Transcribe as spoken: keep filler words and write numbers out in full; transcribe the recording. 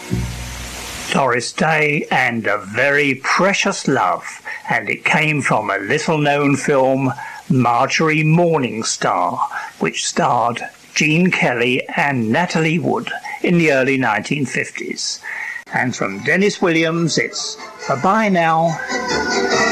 Doris Day and A Very Precious Love, and it came from a little-known film, Marjorie Morningstar, which starred Gene Kelly and Natalie Wood in the early nineteen fifties. And from Dennis Williams, it's Bye-Bye Now.